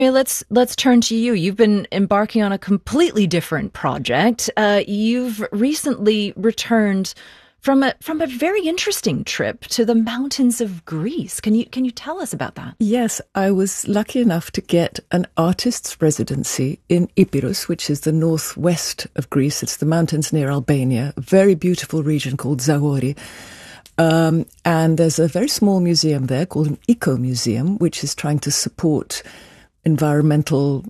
Let's turn to you. You've been embarking on a completely different project. You've recently returned from a very interesting trip to the mountains of Greece. Can you tell us about that? Yes, I was lucky enough to get an artist's residency in Epirus, which is the northwest of Greece. It's the mountains near Albania, a very beautiful region called Zagori. And there's a very small museum there called an Eco Museum, which is trying to support the environmental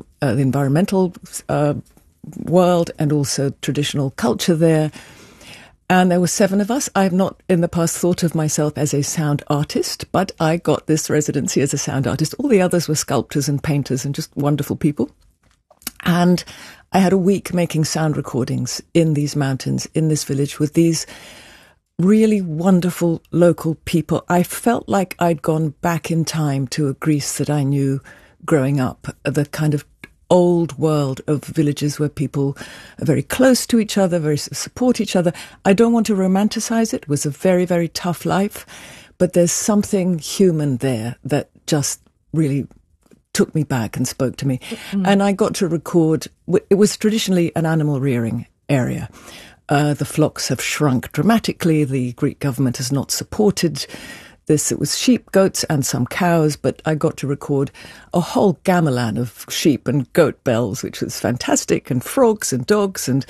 world and also traditional culture there. And there were 7 of us. I have not in the past thought of myself as a sound artist, but I got this residency as a sound artist. All the others were sculptors and painters and just wonderful people. And I had a week making sound recordings in these mountains, in this village, with these really wonderful local people. I felt like I'd gone back in time to a Greece that I knew growing up, the kind of old world of villages where people are very close to each other, very support each other. I don't want to romanticize it. It was a very, very tough life, but there's something human there that just really took me back and spoke to me. Mm-hmm. And I got to record. It was traditionally an animal rearing area. The flocks have shrunk dramatically. The Greek government has not supported this. It was sheep, goats, and some cows, but I got to record a whole gamelan of sheep and goat bells, which was fantastic, and frogs and dogs, and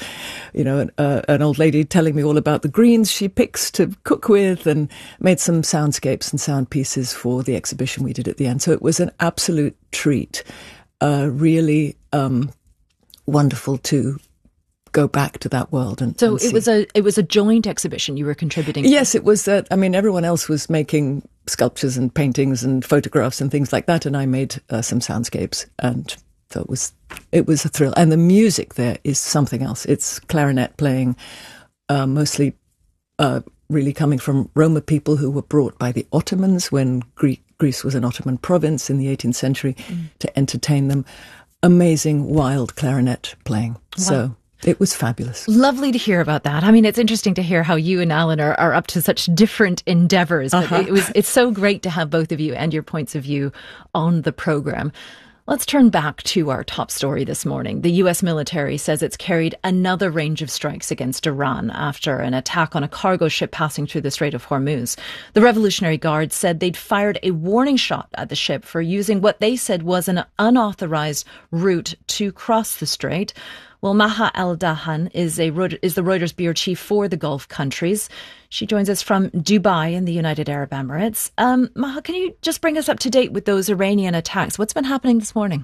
an old lady telling me all about the greens she picks to cook with, and made some soundscapes and sound pieces for the exhibition we did at the end. So it was an absolute treat, really wonderful to go back to that world. And it was a joint exhibition you were contributing to. Yes, it was. Everyone else was making sculptures and paintings and photographs and things like that, and I made some soundscapes, and so it was a thrill. And the music there is something else. It's clarinet playing, mostly really coming from Roma people who were brought by the Ottomans when Greece was an Ottoman province in the 18th century to entertain them. Amazing, wild clarinet playing. Wow. So it was fabulous. Lovely to hear about that. I mean, it's interesting to hear how you and Alan are up to such different endeavours. But it's so great to have both of you and your points of view on the programme. Let's turn back to our top story this morning. The US military says it's carried another range of strikes against Iran after an attack on a cargo ship passing through the Strait of Hormuz. The Revolutionary Guard said they'd fired a warning shot at the ship for using what they said was an unauthorized route to cross the strait. Well, Maha El-Dahan is the Reuters bureau chief for the Gulf countries. She joins us from Dubai in the United Arab Emirates. Maha, can you just bring us up to date with those Iranian attacks? What's been happening this morning?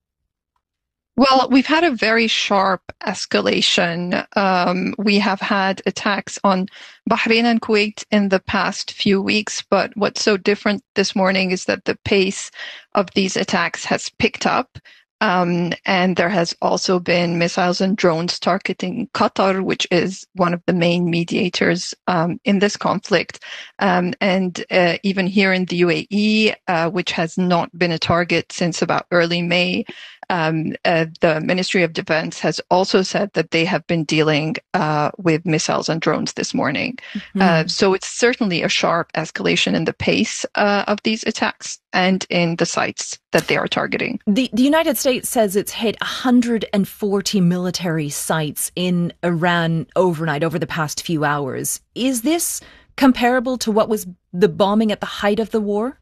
Well, we've had a very sharp escalation. We have had attacks on Bahrain and Kuwait in the past few weeks, but what's so different this morning is that the pace of these attacks has picked up. And there has also been missiles and drones targeting Qatar, which is one of the main mediators in this conflict. And even here in the UAE, which has not been a target since about early May, the Ministry of Defense has also said that they have been dealing with missiles and drones this morning. Mm-hmm. So it's certainly a sharp escalation in the pace of these attacks and in the sites that they are targeting. The United States says it's hit 140 military sites in Iran overnight over the past few hours. Is this comparable to what was the bombing at the height of the war?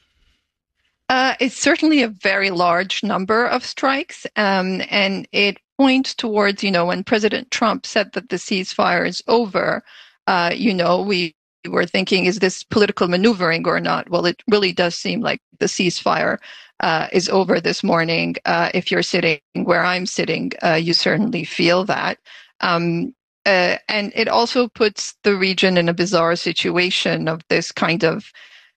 It's certainly a very large number of strikes, and it points towards, when President Trump said that the ceasefire is over, we were thinking, is this political maneuvering or not? Well, it really does seem like the ceasefire is over this morning. If you're sitting where I'm sitting, you certainly feel that. And it also puts the region in a bizarre situation of this kind of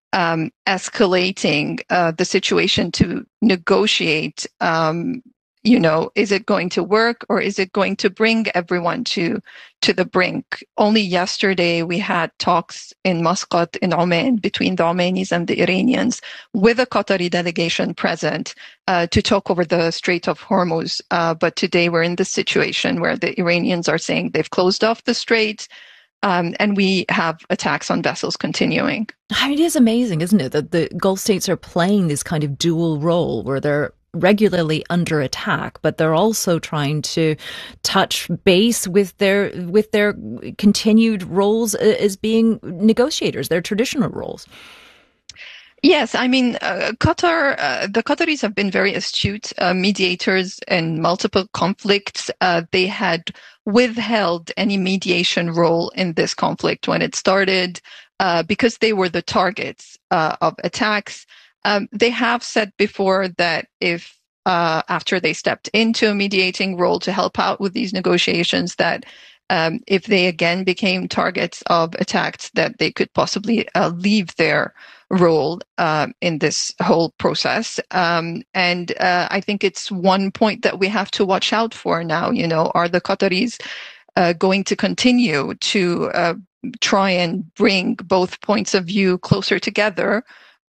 escalating the situation to negotiate. Is it going to work, or is it going to bring everyone to the brink? Only yesterday we had talks in Muscat in Oman between the Omanis and the Iranians, with a Qatari delegation present to talk over the Strait of Hormuz. But today we're in this situation where the Iranians are saying they've closed off the strait. And we have attacks on vessels continuing. I mean, it is amazing, isn't it, that the Gulf states are playing this kind of dual role where they're regularly under attack, but they're also trying to touch base with their continued roles as being negotiators, their traditional roles. Yes, I mean, Qatar, the Qataris have been very astute mediators in multiple conflicts. They had withheld any mediation role in this conflict when it started because they were the targets of attacks. They have said before that if after they stepped into a mediating role to help out with these negotiations, that if they again became targets of attacks, that they could possibly leave their role in this whole process. And I think it's one point that we have to watch out for now. You know, are the Qataris going to continue to try and bring both points of view closer together?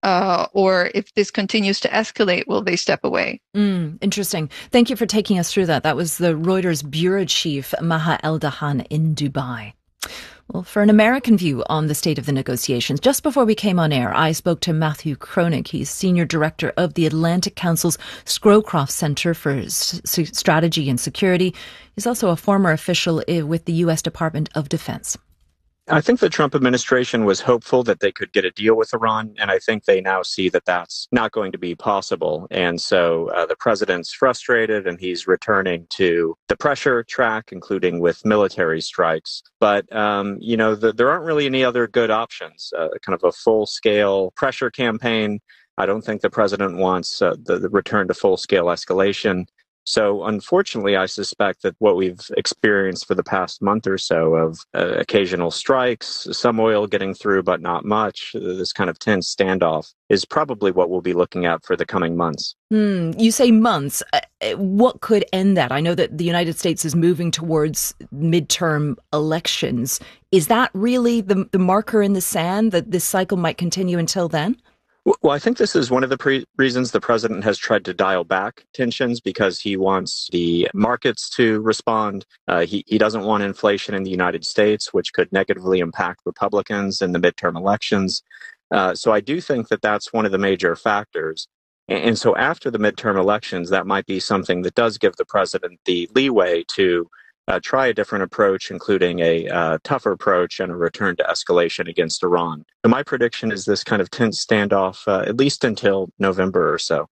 Or if this continues to escalate, will they step away? Interesting. Thank you for taking us through that. That was the Reuters bureau chief, Maha Eldahan, in Dubai. Well, for an American view on the state of the negotiations, just before we came on air, I spoke to Matthew Kronig. He's Senior Director of the Atlantic Council's Scrowcroft Center for Strategy and Security. He's also a former official with the U.S. Department of Defense. I think the Trump administration was hopeful that they could get a deal with Iran, and I think they now see that that's not going to be possible. And so the president's frustrated, and he's returning to the pressure track, including with military strikes. But, there aren't really any other good options. Kind of a full-scale pressure campaign. I don't think the president wants the return to full-scale escalation. So unfortunately, I suspect that what we've experienced for the past month or so of occasional strikes, some oil getting through, but not much, this kind of tense standoff is probably what we'll be looking at for the coming months. You say months. What could end that? I know that the United States is moving towards midterm elections. Is that really the marker in the sand that this cycle might continue until then? Well, I think this is one of the reasons the president has tried to dial back tensions, because he wants the markets to respond. He doesn't want inflation in the United States, which could negatively impact Republicans in the midterm elections. So I do think that that's one of the major factors. And so after the midterm elections, that might be something that does give the president the leeway to try a different approach, including a tougher approach and a return to escalation against Iran. So my prediction is this kind of tense standoff, at least until November or so.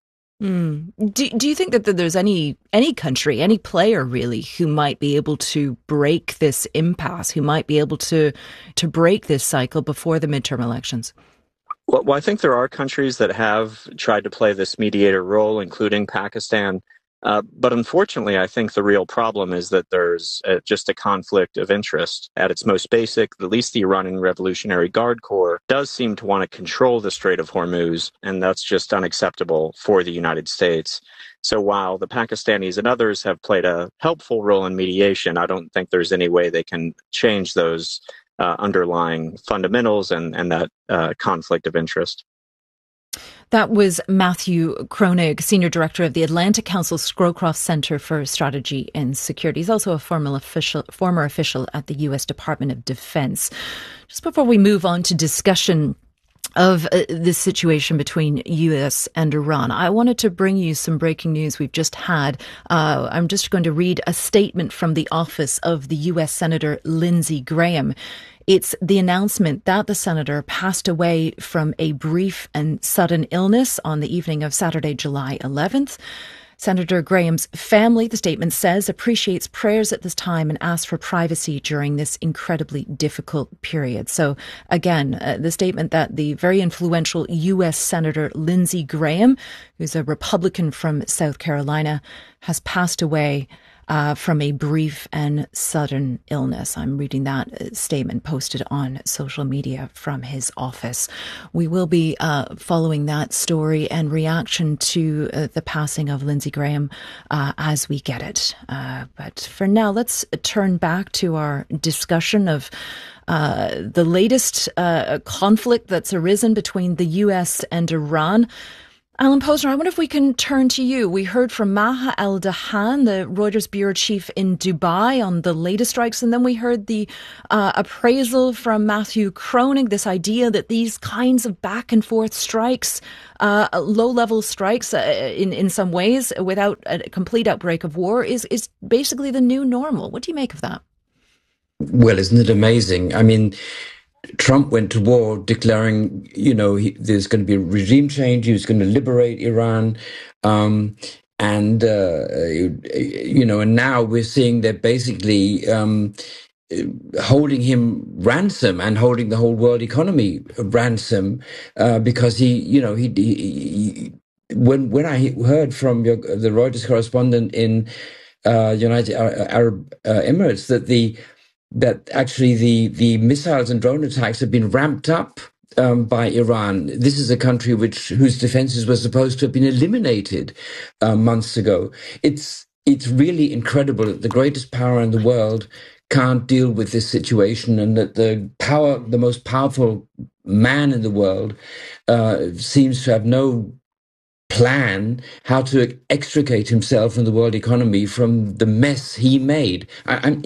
Do you think that there's any country, any player really, who might be able to break this impasse, who might be able to break this cycle before the midterm elections? Well, I think there are countries that have tried to play this mediator role, including Pakistan. But unfortunately, I think the real problem is that there's just a conflict of interest. At its most basic, at least the Iranian Revolutionary Guard Corps does seem to want to control the Strait of Hormuz, and that's just unacceptable for the United States. So while the Pakistanis and others have played a helpful role in mediation, I don't think there's any way they can change those underlying fundamentals and that conflict of interest. That was Matthew Kronig, Senior Director of the Atlantic Council Scrowcroft Center for Strategy and Security. He's also a former official at the U.S. Department of Defense. Just before we move on to discussion of this situation between U.S. and Iran, I wanted to bring you some breaking news we've just had. I'm just going to read a statement from the office of the U.S. Senator Lindsey Graham. It's the announcement that the senator passed away from a brief and sudden illness on the evening of Saturday, July 11th. Senator Graham's family, the statement says, appreciates prayers at this time and asks for privacy during this incredibly difficult period. So again, the statement that the very influential U.S. Senator Lindsey Graham, who's a Republican from South Carolina, has passed away from a brief and sudden illness. I'm reading that statement posted on social media from his office. We will be following that story and reaction to the passing of Lindsey Graham as we get it. But for now, let's turn back to our discussion of the latest conflict that's arisen between the U.S. and Iran. Alan Posner, I wonder if we can turn to you. We heard from Maha El-Dahan, the Reuters bureau chief in Dubai, on the latest strikes. And then we heard the appraisal from Matthew Kroenig, this idea that these kinds of back and forth strikes, low-level strikes in some ways, without a complete outbreak of war, is basically the new normal. What do you make of that? Well, isn't it amazing? I mean, Trump went to war declaring, there's going to be a regime change. He was going to liberate Iran. And now we're seeing they're basically holding him ransom and holding the whole world economy ransom because when I heard from the Reuters correspondent in United Arab Emirates that actually the missiles and drone attacks have been ramped up by Iran. This is a country whose defenses were supposed to have been eliminated months ago. It's really incredible that the greatest power in the world can't deal with this situation, and that the most powerful man in the world seems to have no plan how to extricate himself from the world economy from the mess he made. I'm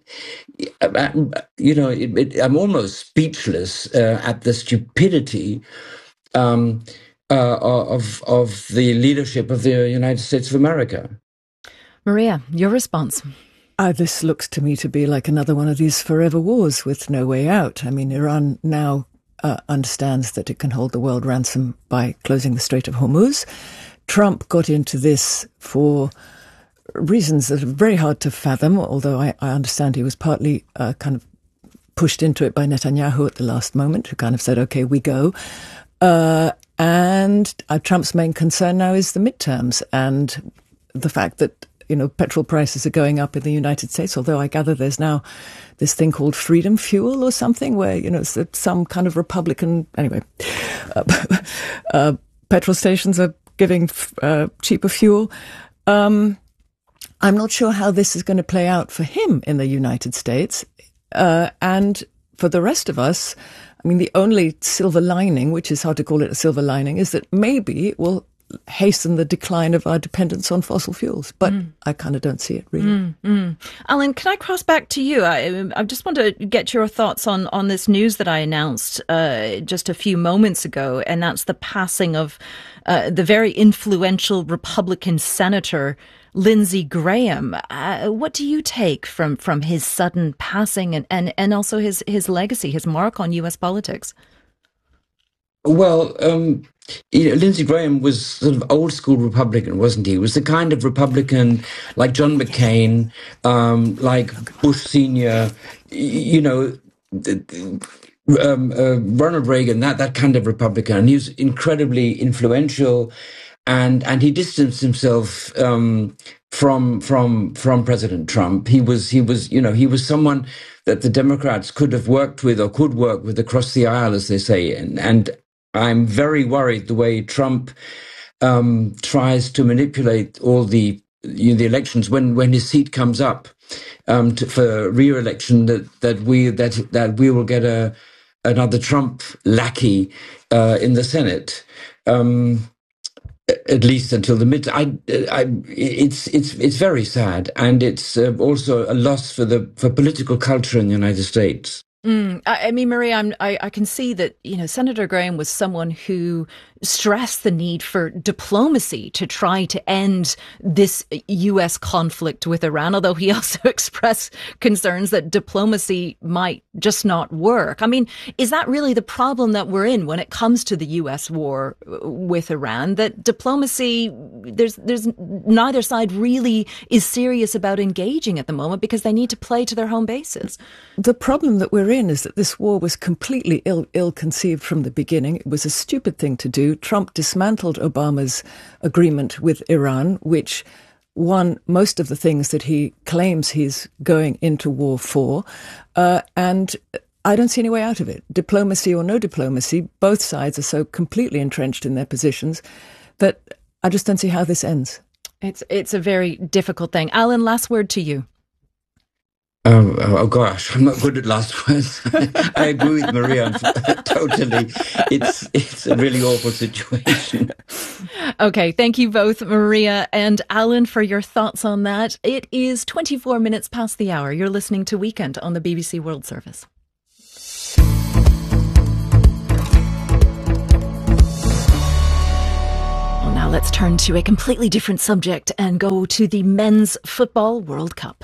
almost speechless at the stupidity of the leadership of the United States of America. Maria, your response? This looks to me to be like another one of these forever wars with no way out. I mean, Iran now understands that it can hold the world ransom by closing the Strait of Hormuz. Trump got into this for reasons that are very hard to fathom, although I understand he was partly kind of pushed into it by Netanyahu at the last moment, who kind of said, okay, we go. And Trump's main concern now is the midterms and the fact that petrol prices are going up in the United States, although I gather there's now this thing called freedom fuel or something where, it's some kind of Republican, anyway, petrol stations are giving cheaper fuel. I'm not sure how this is going to play out for him in the United States. And for the rest of us, I mean, the only silver lining, which is hard to call it a silver lining, is that maybe it will hasten the decline of our dependence on fossil fuels. But I kind of don't see it, really. Alan, can I cross back to you? I just want to get your thoughts on this news that I announced just a few moments ago, and that's the passing of the very influential Republican senator, Lindsey Graham. What do you take from his sudden passing and also his legacy, his mark on U.S. politics? Well, Lindsey Graham was sort of old school Republican, wasn't he? He was the kind of Republican like John McCain, like Bush Sr., Ronald Reagan, that kind of Republican. And he was incredibly influential, and he distanced himself from President Trump. He was someone that the Democrats could have worked with or could work with across the aisle, as they say, and I'm very worried the way Trump tries to manipulate all the elections when his seat comes up for re-election. That we will get another Trump lackey in the Senate, at least until the mid. It's very sad, and it's also a loss for political culture in the United States. I mean, Maria, I can see that, Senator Graham was someone who stressed the need for diplomacy to try to end this U.S. conflict with Iran, although he also expressed concerns that diplomacy might just not work. I mean, is that really the problem that we're in when it comes to the U.S. war with Iran? That diplomacy, there's neither side really is serious about engaging at the moment because they need to play to their home bases. The problem that we're in is that this war was completely ill-conceived from the beginning. It was a stupid thing to do. Trump dismantled Obama's agreement with Iran, which won most of the things that he claims he's going into war for. And I don't see any way out of it. Diplomacy or no diplomacy, both sides are so completely entrenched in their positions that I just don't see how this ends. It's a very difficult thing. Alan, last word to you. Oh gosh, I'm not good at last words. I agree with Maria totally. It's a really awful situation. Okay, thank you both, Maria and Alan, for your thoughts on that. It is 24 minutes past the hour. You're listening to Weekend on the BBC World Service. Well, now let's turn to a completely different subject and go to the Men's Football World Cup.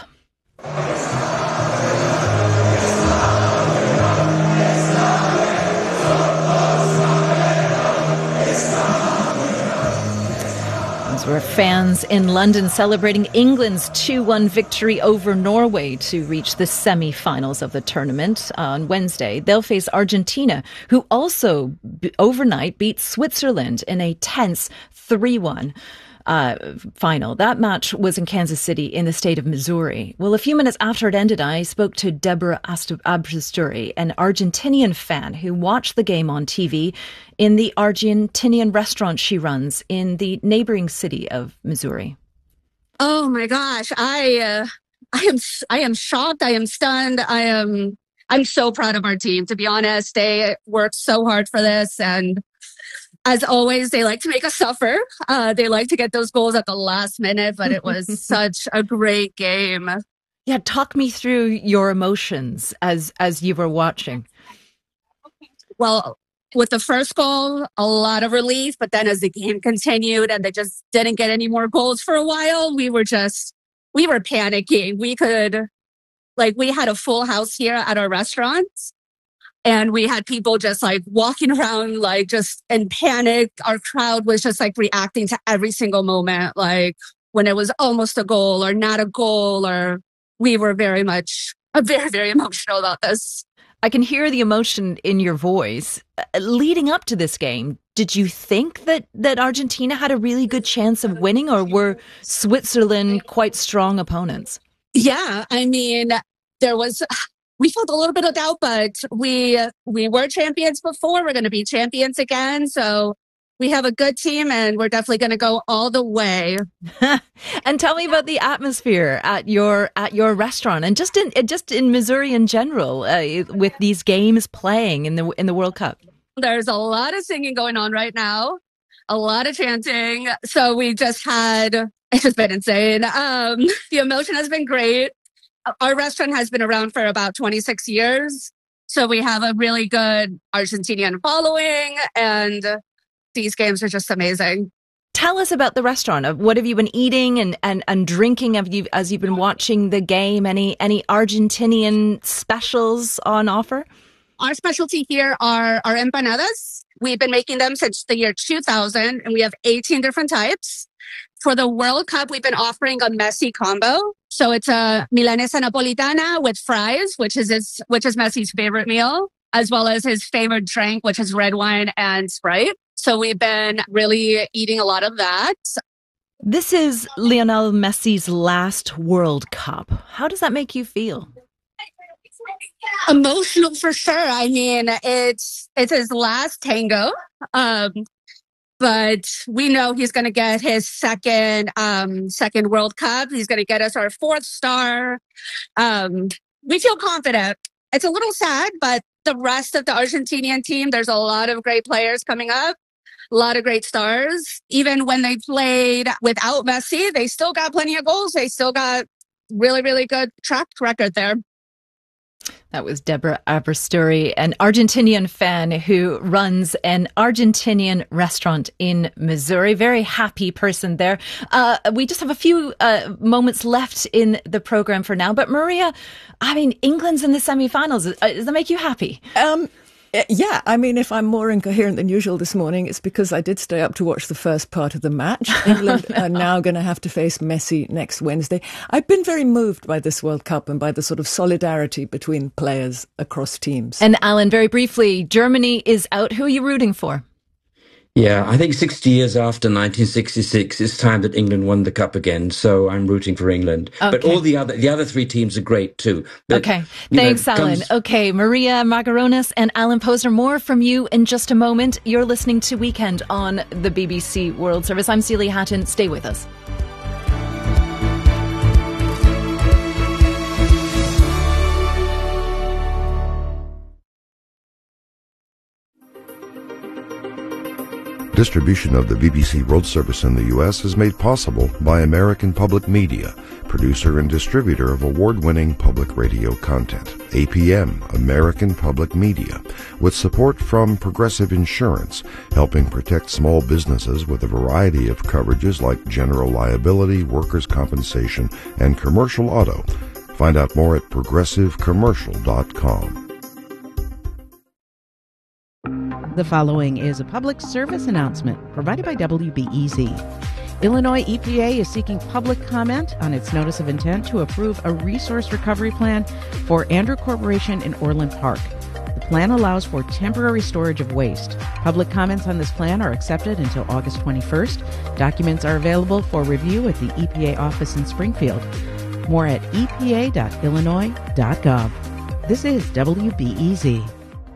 Those were fans in London celebrating England's 2-1 victory over Norway to reach the semi-finals of the tournament on Wednesday. They'll face Argentina, who also overnight beat Switzerland in a tense 3-1. Final. That match was in Kansas City in the state of Missouri. Well, a few minutes after it ended, I spoke to Deborah Abrasturi, an Argentinian fan who watched the game on TV in the Argentinian restaurant she runs in the neighboring city of Missouri. Oh my gosh, I am shocked. I am stunned. I'm so proud of our team. To be honest, they worked so hard for this, and as always, they like to make us suffer. They like to get those goals at the last minute, but it was such a great game. Yeah, talk me through your emotions as you were watching. Well, with the first goal, a lot of relief, but then as the game continued and they just didn't get any more goals for a while, we were panicking. We had a full house here at our restaurant. And we had people just like walking around, like just in panic. Our crowd was just like reacting to every single moment. Like when it was almost a goal or not a goal, or we were very, very emotional about this. I can hear the emotion in your voice. Leading up to this game, did you think that Argentina had a really good chance of winning, or were Switzerland quite strong opponents? Yeah, I mean, we felt a little bit of doubt, but we were champions before. We're going to be champions again. So we have a good team, and we're definitely going to go all the way. And tell me about the atmosphere at your restaurant, and just in Missouri in general, with these games playing in the World Cup. There's a lot of singing going on right now, a lot of chanting. So it's just been insane. The emotion has been great. Our restaurant has been around for about 26 years. So we have a really good Argentinian following, and these games are just amazing. Tell us about the restaurant. What have you been eating and drinking as you've been watching the game? Any Argentinian specials on offer? Our specialty here are our empanadas. We've been making them since the year 2000, and we have 18 different types. For the World Cup, we've been offering a Messi combo. So it's a Milanesa Napolitana with fries, which is Messi's favorite meal, as well as his favorite drink, which is red wine and Sprite. So we've been really eating a lot of that. This is Lionel Messi's last World Cup. How does that make you feel? Emotional for sure. I mean, it's his last tango. But we know he's going to get his second World Cup. He's going to get us our 4th star. We feel confident. It's a little sad, but the rest of the Argentinian team, there's a lot of great players coming up, a lot of great stars. Even when they played without Messi, they still got plenty of goals. They still got really, really good track record there. That was Deborah Abrasturi, an Argentinian fan who runs an Argentinian restaurant in Missouri. Very happy person there. We just have a few moments left in the program for now. But Maria, I mean, England's in the semi-finals. Does that make you happy? Yeah, I mean, if I'm more incoherent than usual this morning, it's because I did stay up to watch the first part of the match. England are now going to have to face Messi next Wednesday. I've been very moved by this World Cup and by the sort of solidarity between players across teams. And Alan, very briefly, Germany is out. Who are you rooting for? Yeah, I think 60 years after 1966, it's time that England won the cup again. So I'm rooting for England. Okay. But all the other 3 teams are great too. But, okay, thanks, Alan. Okay, Maria Margaronis and Alan Posner, more from you in just a moment. You're listening to Weekend on the BBC World Service. I'm Celia Hatton. Stay with us. Distribution of the BBC World Service in the U.S. is made possible by American Public Media, producer and distributor of award-winning public radio content. APM, American Public Media, with support from Progressive Insurance, helping protect small businesses with a variety of coverages like general liability, workers' compensation, and commercial auto. Find out more at progressivecommercial.com. The following is a public service announcement provided by WBEZ. Illinois EPA is seeking public comment on its notice of intent to approve a resource recovery plan for Andrew Corporation in Orland Park. The plan allows for temporary storage of waste. Public comments on this plan are accepted until August 21st. Documents are available for review at the EPA office in Springfield. More at epa.illinois.gov. This is WBEZ.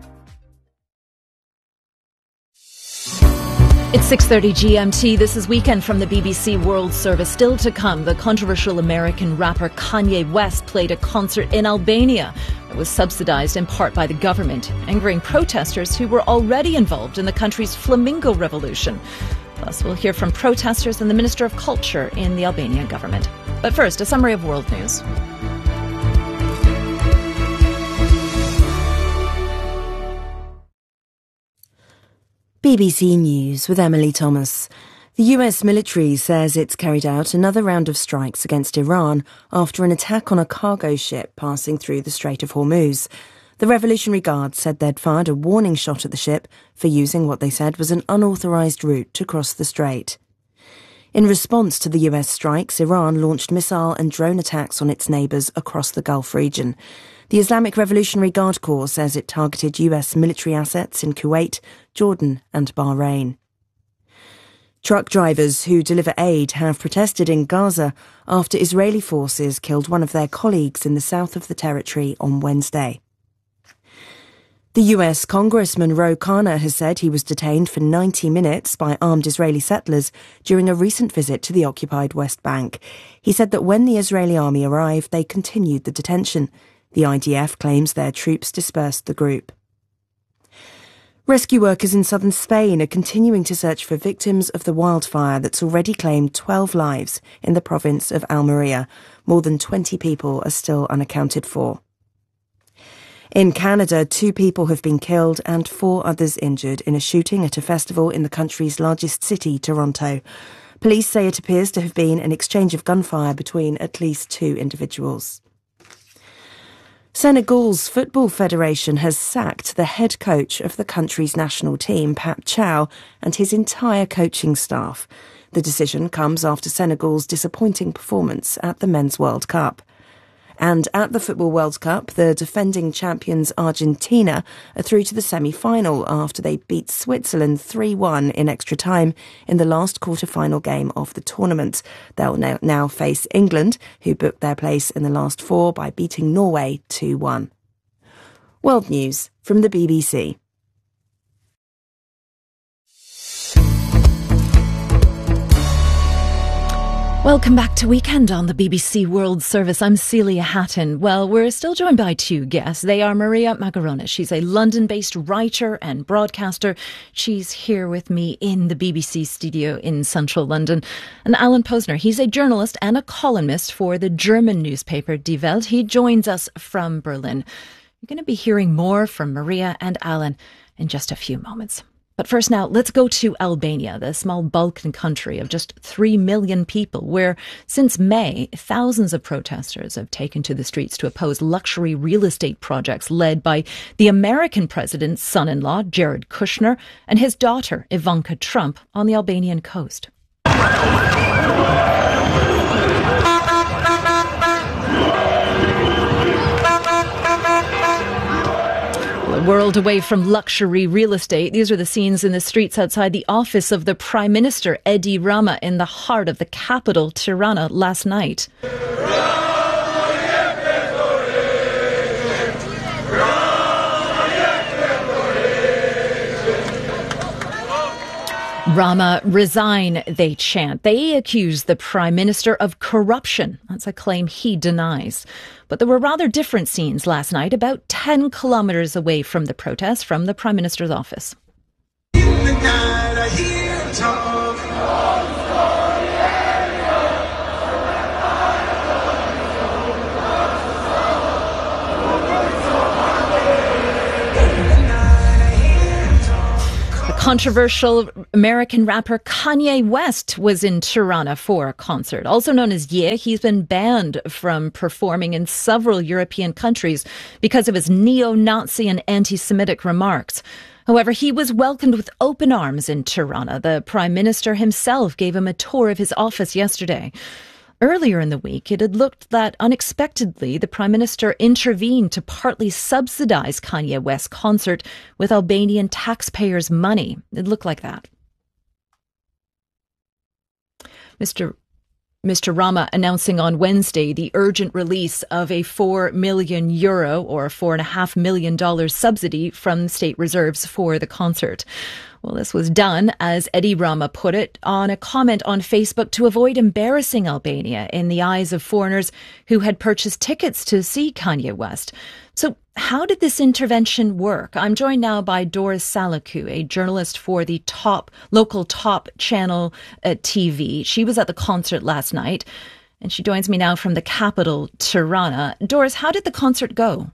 It's 6:30 GMT. This is Weekend from the BBC World Service. Still to come, the controversial American rapper Kanye West played a concert in Albania that was subsidized in part by the government, angering protesters who were already involved in the country's Flamingo Revolution. Plus, we'll hear from protesters and the Minister of Culture in the Albanian government. But first, a summary of world news. BBC News with Emily Thomas. The US military says it's carried out another round of strikes against Iran after an attack on a cargo ship passing through the Strait of Hormuz. The Revolutionary Guard said they'd fired a warning shot at the ship for using what they said was an unauthorized route to cross the strait. In response to the US strikes, Iran launched missile and drone attacks on its neighbours across the Gulf region. The Islamic Revolutionary Guard Corps says it targeted US military assets in Kuwait, Jordan and Bahrain. Truck drivers who deliver aid have protested in Gaza after Israeli forces killed one of their colleagues in the south of the territory on Wednesday. The US Congressman Ro Khanna has said he was detained for 90 minutes by armed Israeli settlers during a recent visit to the occupied West Bank. He said that when the Israeli army arrived, they continued the detention. The IDF claims their troops dispersed the group. Rescue workers in southern Spain are continuing to search for victims of the wildfire that's already claimed 12 lives in the province of Almeria. More than 20 people are still unaccounted for. In Canada, 2 people have been killed and 4 others injured in a shooting at a festival in the country's largest city, Toronto. Police say it appears to have been an exchange of gunfire between at least 2 individuals. Senegal's Football Federation has sacked the head coach of the country's national team, Pape Thiaw, and his entire coaching staff. The decision comes after Senegal's disappointing performance at the Men's World Cup. And at the Football World Cup, the defending champions Argentina are through to the semi-final after they beat Switzerland 3-1 in extra time in the last quarter-final game of the tournament. They'll now face England, who booked their place in the last 4 by beating Norway 2-1. World News from the BBC. Welcome back to Weekend on the BBC World Service. I'm Celia Hatton. Well, we're still joined by 2 guests. They are Maria Magarones. She's a London-based writer and broadcaster. She's here with me in the BBC studio in central London. And Alan Posner, he's a journalist and a columnist for the German newspaper Die Welt. He joins us from Berlin. You're going to be hearing more from Maria and Alan in just a few moments. But first now, let's go to Albania, the small Balkan country of just 3 million people, where since May, thousands of protesters have taken to the streets to oppose luxury real estate projects led by the American president's son-in-law, Jared Kushner, and his daughter, Ivanka Trump, on the Albanian coast. A world away from luxury real estate. These are the scenes in the streets outside the office of the Prime Minister, Edi Rama, in the heart of the capital, Tirana, last night. Rama, resign, they chant. They accuse the Prime Minister of corruption. That's a claim he denies. But there were rather different scenes last night, about 10 kilometres away from the protest, from the Prime Minister's office. the night I hear him talk. Controversial American rapper Kanye West was in Tirana for a concert. Also known as Ye, he's been banned from performing in several European countries because of his neo-Nazi and anti-Semitic remarks. However, he was welcomed with open arms in Tirana. The Prime Minister himself gave him a tour of his office yesterday. Earlier in the week, it had looked that unexpectedly the Prime Minister intervened to partly subsidize Kanye West's concert with Albanian taxpayers' money. It looked like that. Mr. Rama announcing on Wednesday the urgent release of a €4 million or $4.5 million subsidy from state reserves for the concert. Well, this was done, as Edi Rama put it, on a comment on Facebook to avoid embarrassing Albania in the eyes of foreigners who had purchased tickets to see Kanye West. So how did this intervention work? I'm joined now by Doris Salaku, a journalist for the local top channel TV. She was at the concert last night, and she joins me now from the capital, Tirana. Doris, how did the concert go?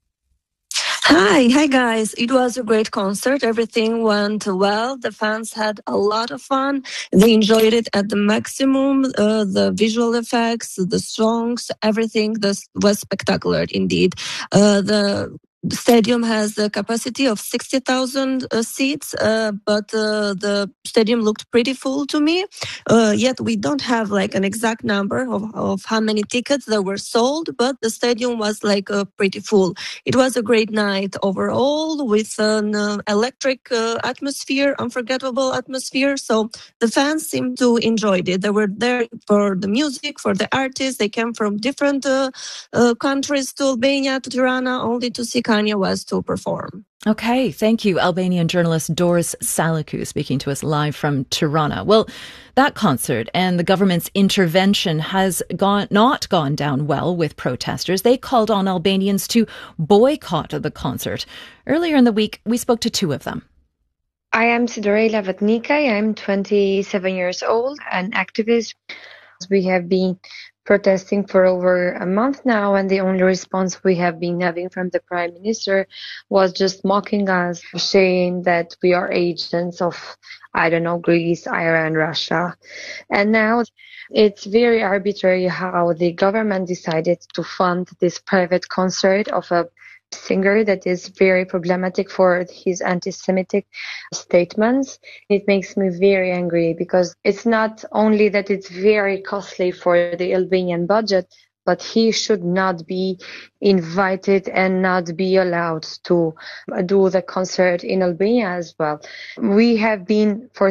Hi guys. It was a great concert. Everything went well. The fans had a lot of fun. They enjoyed it at the maximum. The visual effects, the songs, everything was spectacular indeed. The stadium has a capacity of 60,000 seats, but the stadium looked pretty full to me. Yet we don't have like an exact number of how many tickets that were sold, but the stadium was like pretty full. It was a great night overall with an electric atmosphere, unforgettable atmosphere. So the fans seemed to enjoy it. They were there for the music, for the artists. They came from different countries to Albania, to Tirana, only to see Kanye West to perform. Okay, thank you, Albanian journalist Doris Salaku, speaking to us live from Tirana. Well, that concert and the government's intervention has not gone down well with protesters. They called on Albanians to boycott the concert. Earlier in the week, we spoke to two of them. I am Sidorela Vatnika. I'm 27 years old, an activist. We have been protesting for over a month now, and the only response we have been having from the Prime Minister was just mocking us, saying that we are agents of, Greece, Iran, Russia. And now it's very arbitrary how the government decided to fund this private concert of a singer that is very problematic for his anti-Semitic statements. It makes me very angry because it's not only that it's very costly for the Albanian budget, but he should not be invited and not be allowed to do the concert in Albania as well. We have been for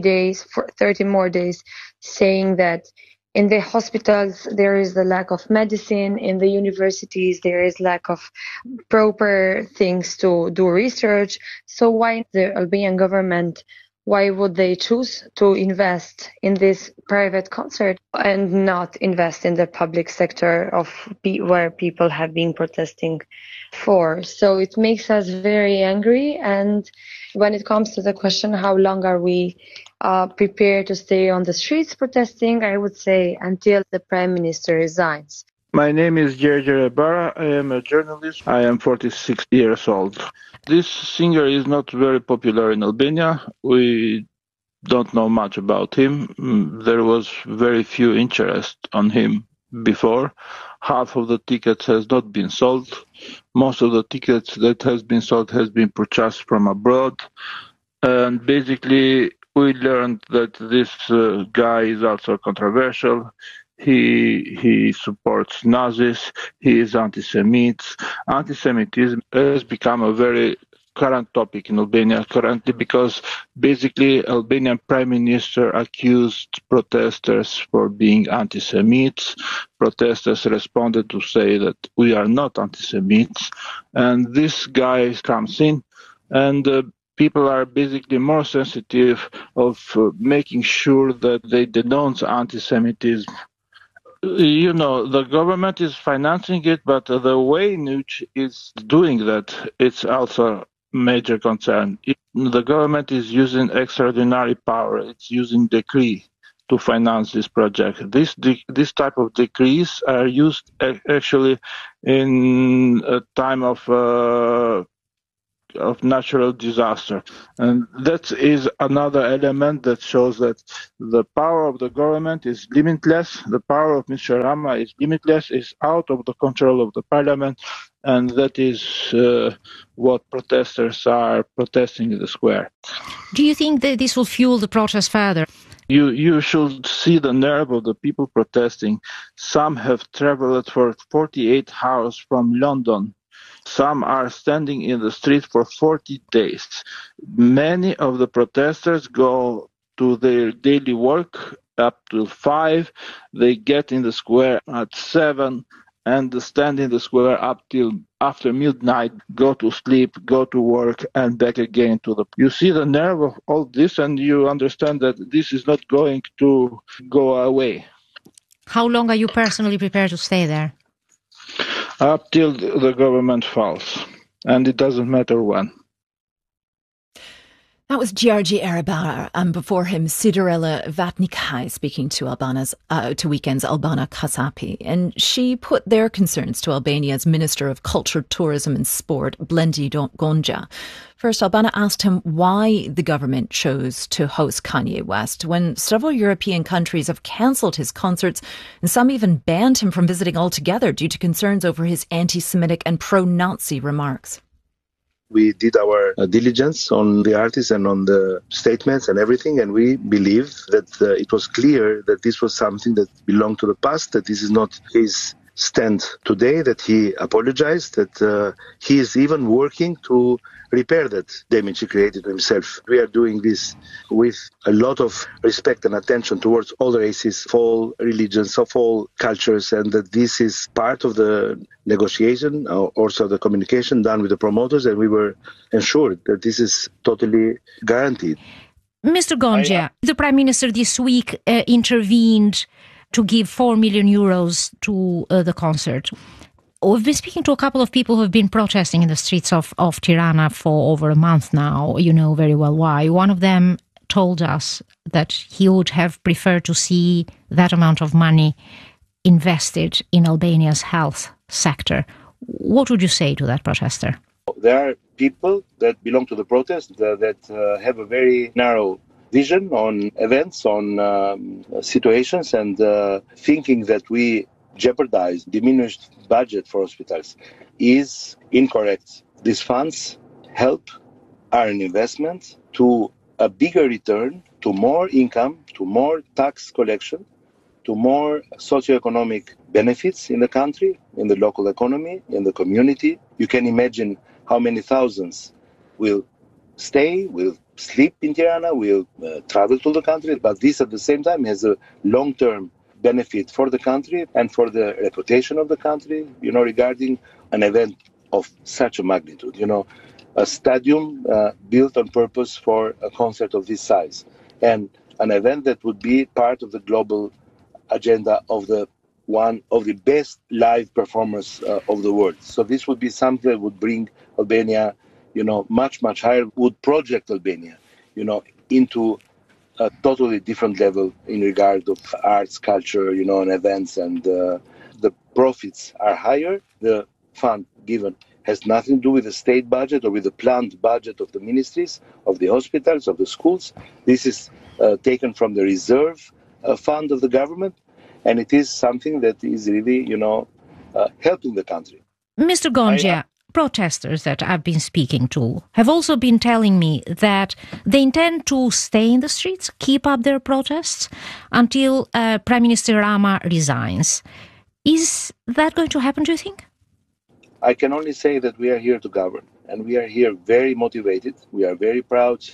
30 more days, saying that in the hospitals, there is the lack of medicine. In the universities, there is lack of proper things to do research. So why the Albanian government, why would they choose to invest in this private concert and not invest in the public sector where people have been protesting for? So it makes us very angry. And when it comes to the question, how long are we prepared to stay on the streets protesting, I would say until the Prime Minister resigns. My name is Gerger Ibarra. I am a journalist. I am 46 years old. This singer is not very popular in Albania. We don't know much about him. There was very few interest on him before. Half of the tickets has not been sold. Most of the tickets that has been sold has been purchased from abroad. And basically, we learned that this guy is also controversial. He supports Nazis. He is anti-Semites. Anti-Semitism has become a very current topic in Albania currently because basically Albanian Prime Minister accused protesters for being anti-Semites. Protesters responded to say that we are not anti-Semites. And this guy comes in and people are basically more sensitive of making sure that they denounce anti-Semitism. The government is financing it, but the way in which it's doing that, it's also a major concern. the government is using extraordinary power. It's using decree to finance this project. This type of decrees are used actually in a time of natural disaster. And that is another element that shows that the power of the government is limitless, the power of Mr. Rama is limitless, is out of the control of the parliament, and that is what protesters are protesting in the square. Do you think that this will fuel the protest further? You should see the nerve of the people protesting. Some have traveled for 48 hours from London. Some are standing in the street for 40 days. Many of the protesters go to their daily work up to 5. They get in the square at 7 and stand in the square up till after midnight, go to sleep, go to work, and back again to the... You see the nerve of all this, and you understand that this is not going to go away. How long are you personally prepared to stay there? Up till the government falls, and it doesn't matter when. That was Giorgi Arabara, and before him, Sidorella Vatnikai, speaking to Weekend's Albana Kasapi. And she put their concerns to Albania's Minister of Culture, Tourism and Sport, Blendi Gonja. First, Albana asked him why the government chose to host Kanye West when several European countries have cancelled his concerts and some even banned him from visiting altogether due to concerns over his anti-Semitic and pro-Nazi remarks. We did our diligence on the artist and on the statements and everything, and we believe that it was clear that this was something that belonged to the past, that this is not his stand today, that he apologized, that he is even working to repair that damage he created to himself. We are doing this with a lot of respect and attention towards all races, of all religions, of all cultures, and that this is part of the negotiation, also the communication done with the promoters, and we were ensured that this is totally guaranteed. Mr. Gonja, the Prime Minister this week intervened to give 4 million euros to the concert. We've been speaking to a couple of people who have been protesting in the streets of Tirana for over a month now. You know very well why. One of them told us that he would have preferred to see that amount of money invested in Albania's health sector. What would you say to that protester? There are people that belong to the protest that have a very narrow vision on events, on situations, and thinking that we jeopardize diminished budget for hospitals is incorrect. These funds are an investment to a bigger return, to more income, to more tax collection, to more socioeconomic benefits in the country, in the local economy, in the community. You can imagine how many thousands will stay, will sleep in Tirana, will travel to the country, but this at the same time has a long-term benefit for the country and for the reputation of the country, regarding an event of such a magnitude. A stadium built on purpose for a concert of this size, and an event that would be part of the global agenda of one of the best live performers of the world. So this would be something that would bring Albania, much, much higher, would project Albania, into a totally different level in regard of arts, culture, and events, and the profits are higher. The fund given has nothing to do with the state budget or with the planned budget of the ministries, of the hospitals, of the schools. This is taken from the reserve fund of the government, and it is something that is really, helping the country. Mr. Gonja, protesters that I've been speaking to have also been telling me that they intend to stay in the streets, keep up their protests until Prime Minister Rama resigns. Is that going to happen, do you think? I can only say that we are here to govern, and we are here very motivated. We are very proud,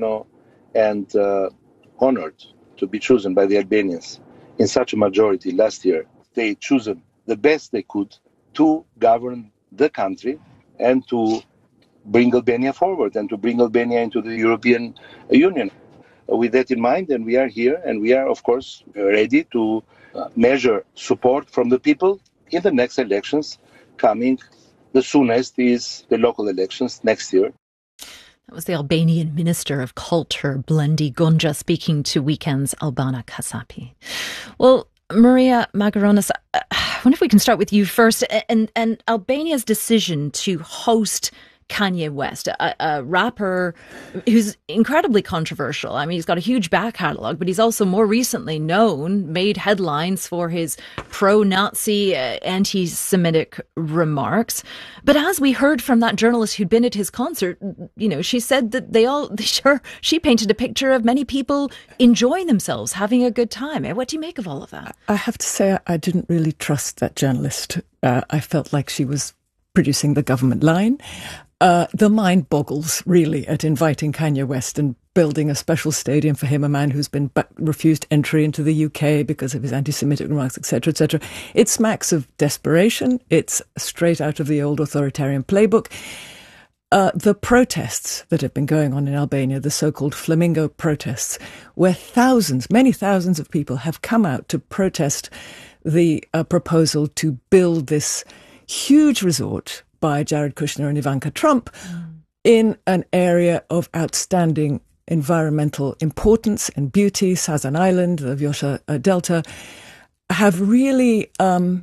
and honored to be chosen by the Albanians in such a majority last year. They chosen the best they could to govern the country and to bring Albania forward and to bring Albania into the European Union. With that in mind, and we are here, and we are, of course, ready to measure support from the people in the next elections coming. The soonest is the local elections next year. That was the Albanian Minister of Culture, Blendi Gonja, speaking to Weekend's Albana Kasapi. Well, Maria Magaronis, I wonder if we can start with you first. And Albania's decision to host Kanye West, a rapper who's incredibly controversial. I mean, he's got a huge back catalogue, but he's also more recently made headlines for his pro-Nazi, anti-Semitic remarks. But as we heard from that journalist who'd been at his concert, she said that she painted a picture of many people enjoying themselves, having a good time. What do you make of all of that? I have to say, I didn't really trust that journalist. I felt like she was producing the government line. The mind boggles, really, at inviting Kanye West and building a special stadium for him, a man who's been refused entry into the UK because of his anti-Semitic remarks, etc., etc. It smacks of desperation. It's straight out of the old authoritarian playbook. The protests that have been going on in Albania, the so-called Flamingo protests, where many thousands of people have come out to protest the proposal to build this huge resort by Jared Kushner and Ivanka Trump in an area of outstanding environmental importance and beauty. Sazan Island, the Vjosa Delta, have really, to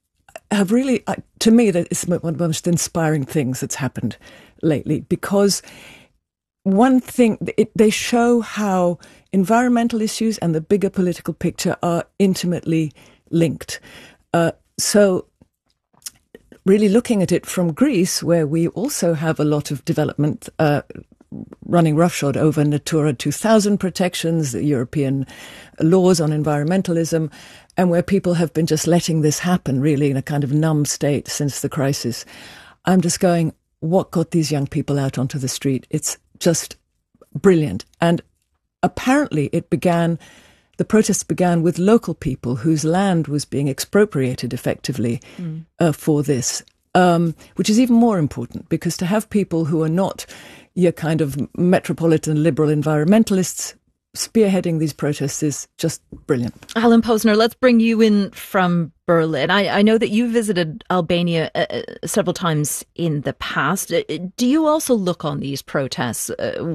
me, that is one of the most inspiring things that's happened lately, because one thing, they show how environmental issues and the bigger political picture are intimately linked. So really looking at it from Greece, where we also have a lot of development running roughshod over Natura 2000 protections, the European laws on environmentalism, and where people have been just letting this happen really in a kind of numb state since the crisis. I'm just going, what got these young people out onto the street? It's just brilliant. And apparently the protests began with local people whose land was being expropriated effectively for this, which is even more important, because to have people who are not your kind of metropolitan liberal environmentalists spearheading these protests is just brilliant. Alan Posner, let's bring you in from Berlin. I know that you visited Albania several times in the past. Do you also look on these protests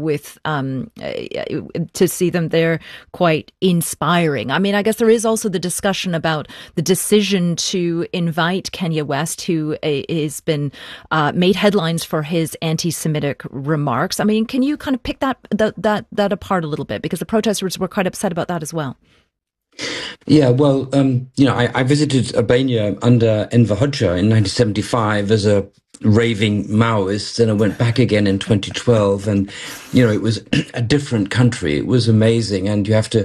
to see them there quite inspiring? I mean, I guess there is also the discussion about the decision to invite Kanye West, who has been made headlines for his anti-Semitic remarks. I mean, can you kind of pick that apart a little bit? Because the protesters were quite upset about that as well. Yeah, well, I visited Albania under Enver Hoxha in 1975 as a raving Maoist, and I went back again in 2012. And, it was a different country. It was amazing. And you have to,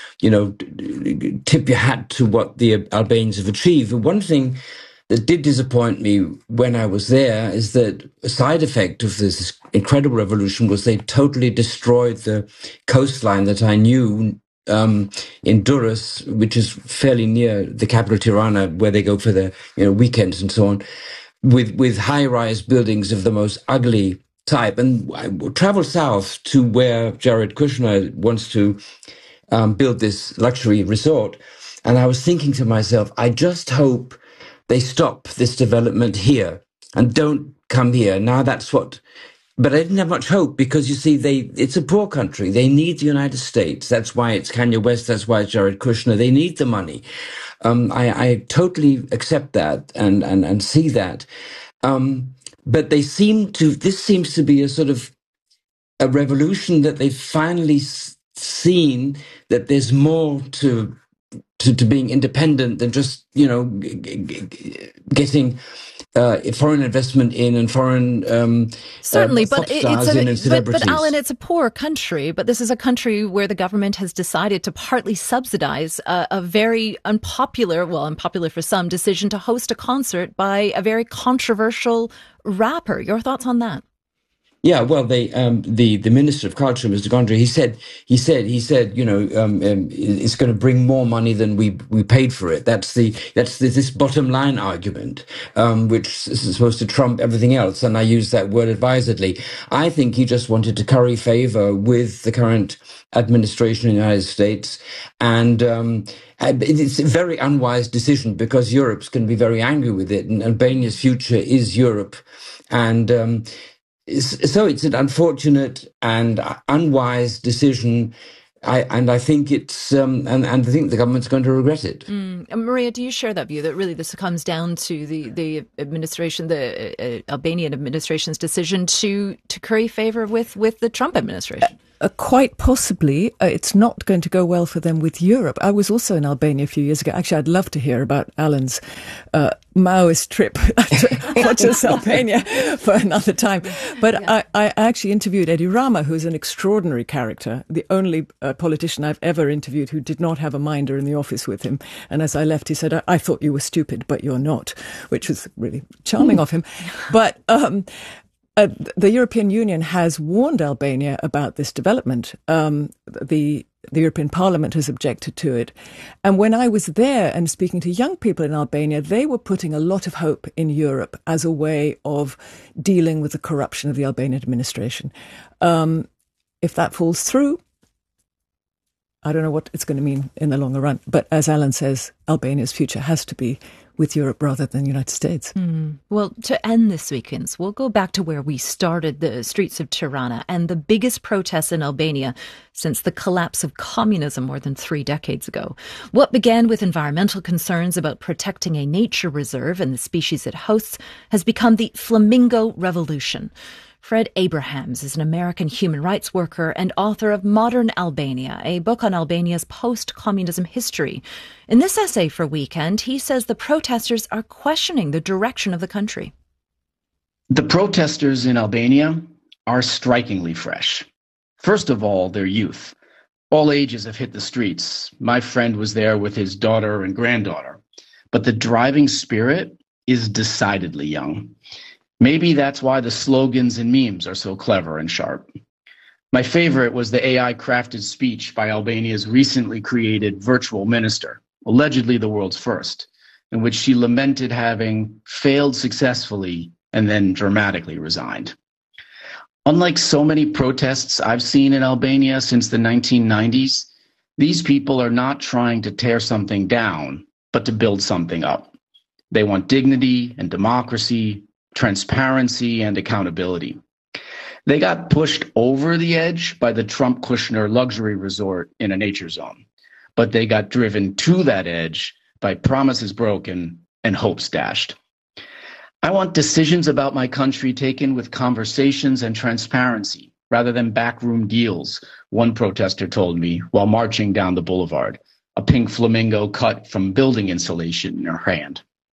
tip your hat to what the Albanians have achieved. But one thing that did disappoint me when I was there is that a side effect of this incredible revolution was they totally destroyed the coastline that I knew in Durrës, which is fairly near the capital Tirana, where they go for their weekends and so on, with high-rise buildings of the most ugly type. And I traveled south to where Jared Kushner wants to build this luxury resort, and I was thinking to myself, I just hope they stop this development here and don't come here. Now that's what. But I didn't have much hope, because, you see, it's a poor country. They need the United States. That's why it's Kanye West. That's why it's Jared Kushner. They need the money. I totally accept that and see that. But this seems to be a sort of a revolution that they've finally seen, that there's more to being independent than just, getting foreign investment in and foreign certainly, but celebrities. But Alan, it's a poor country. But this is a country where the government has decided to partly subsidize a very unpopular for some, decision to host a concert by a very controversial rapper. Your thoughts on that? Yeah, well, the Minister of Culture, Mr. Gondry, he said, it's going to bring more money than we paid for it. That's this bottom line argument, which is supposed to trump everything else. And I use that word advisedly. I think he just wanted to curry favor with the current administration in the United States. And it's a very unwise decision, because Europe's going to be very angry with it. And Albania's future is Europe. And So it's an unfortunate and unwise decision. I think it's and I think the government's going to regret it. Maria, do you share that view that really this comes down to the administration, the Albanian administration's decision to curry favor with the Trump administration? Quite possibly. It's not going to go well for them with Europe. I was also in Albania a few years ago. Actually, I'd love to hear about Alan's Maoist trip to Albania for another time. But yeah. I actually interviewed Edi Rama, who's an extraordinary character, the only politician I've ever interviewed who did not have a minder in the office with him. And as I left, he said, I thought you were stupid, but you're not, which was really charming of him. But the European Union has warned Albania about this development. The European Parliament has objected to it. And when I was there and speaking to young people in Albania, they were putting a lot of hope in Europe as a way of dealing with the corruption of the Albanian administration. If that falls through, I don't know what it's going to mean in the longer run. But as Alan says, Albania's future has to be with Europe rather than the United States. Well, to end this weekend, we'll go back to where we started, the streets of Tirana, and the biggest protests in Albania since the collapse of communism more than 3 decades ago. What began with environmental concerns about protecting a nature reserve and the species it hosts has become the Flamingo Revolution. Fred Abrahams is an American human rights worker and author of Modern Albania, a book on Albania's post-communism history. In this essay for Weekend, he says the protesters are questioning the direction of the country. The protesters in Albania are strikingly fresh. First of all, their youth. All ages have hit the streets. My friend was there with his daughter and granddaughter. But the driving spirit is decidedly young. Maybe that's why the slogans and memes are so clever and sharp. My favorite was the AI-crafted speech by Albania's recently created virtual minister, allegedly the world's first, in which she lamented having failed successfully and then dramatically resigned. Unlike so many protests I've seen in Albania since the 1990s, these people are not trying to tear something down, but to build something up. They want dignity and democracy, transparency and accountability. They got pushed over the edge by the Trump-Kushner luxury resort in a nature zone, but they got driven to that edge by promises broken and hopes dashed. I want decisions about my country taken with conversations and transparency rather than backroom deals, one protester told me while marching down the boulevard, a pink flamingo cut from building insulation in her hand.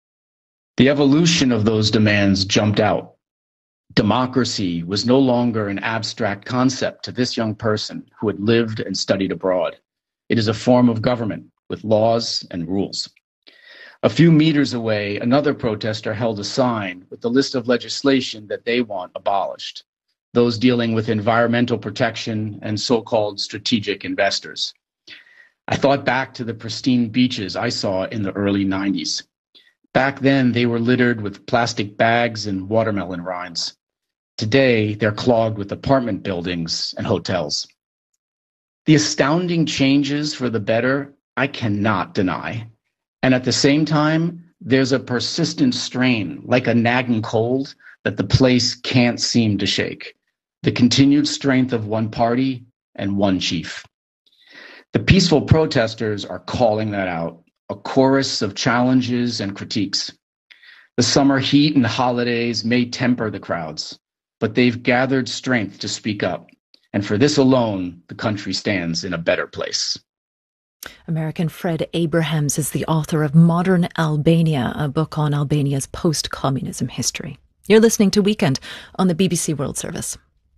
The evolution of those demands jumped out. Democracy was no longer an abstract concept to this young person who had lived and studied abroad. It is a form of government with laws and rules. A few meters away, another protester held a sign with the list of legislation that they want abolished, those dealing with environmental protection and so-called strategic investors. I thought back to the pristine beaches I saw in the early 90s. Back then, they were littered with plastic bags and watermelon rinds. Today, they're clogged with apartment buildings and hotels. The astounding changes for the better, I cannot deny. And at the same time, there's a persistent strain, like a nagging cold, that the place can't seem to shake. The continued strength of one party and one chief. The peaceful protesters are calling that out. A chorus of challenges and critiques. The summer heat and holidays may temper the crowds, but they've gathered strength to speak up. And for this alone, the country stands in a better place. American Fred Abrahams is the author of Modern Albania, a book on Albania's post-communism history. You're listening to Weekend on the BBC World Service.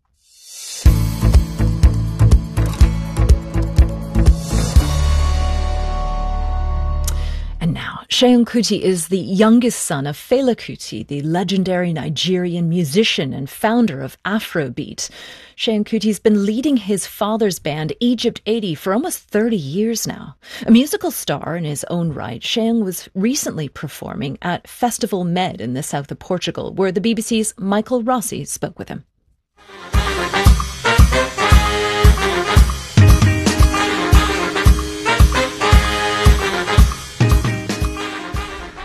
And now, Seun Kuti is the youngest son of Fela Kuti, the legendary Nigerian musician and founder of Afrobeat. Seun Kuti's been leading his father's band, Egypt 80, for almost 30 years now. A musical star in his own right, Seun was recently performing at Festival Med in the south of Portugal, where the BBC's Michael Rossi spoke with him.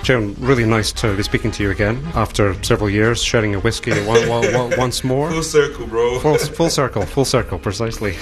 Jim, really nice to be speaking to you again after several years, sharing a whiskey once more. Full circle, bro. Full circle, precisely.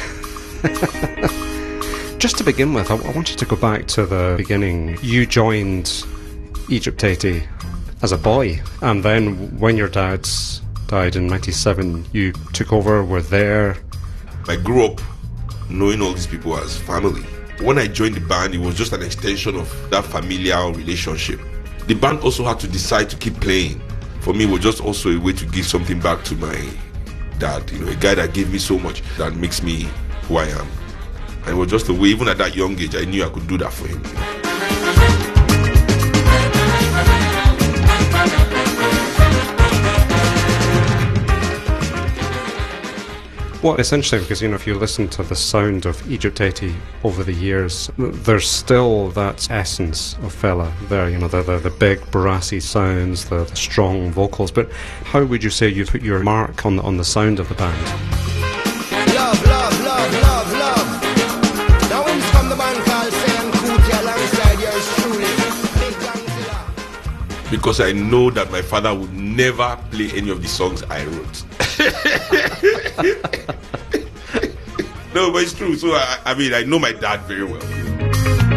Just to begin with, I want you to go back to the beginning. You joined Egypt 80 as a boy, and then when your dad died in 97, you took over, were there. I grew up knowing all these people as family. When I joined the band, it was just an extension of that familial relationship. The band also had to decide to keep playing. For me, it was just also a way to give something back to my dad, a guy that gave me so much, that makes me who I am. And it was just a way, even at that young age, I knew I could do that for him. Well, it's interesting because, if you listen to the sound of Egypt 80 over the years, there's still that essence of Fela there, the big brassy sounds, the strong vocals. But how would you say you put your mark on the sound of the band? Love, love, love, love, love. Now when it's come the man called Sam Kuti alongside yours truly. Because I know that my father would never play any of the songs I wrote. No, but it's true. So, I know my dad very well.